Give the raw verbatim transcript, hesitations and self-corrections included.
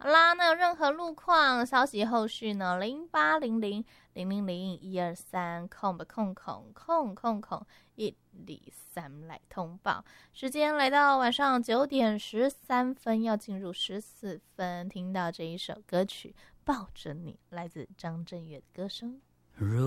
好啦，那有任何路况消息后续呢？零八零零零零零一二三空不空空空空空一里三来通报。时间来到晚上九点十三分，要进入十四分，听到这一首歌曲《抱着你》，来自张震岳的歌声。